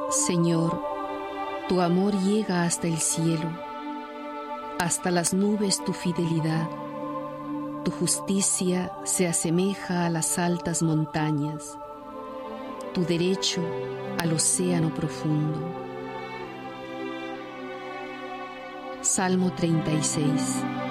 Señor, tu amor llega hasta el cielo, hasta las nubes tu fidelidad. Tu justicia se asemeja a las altas montañas, tu derecho al océano profundo. Salmo 36.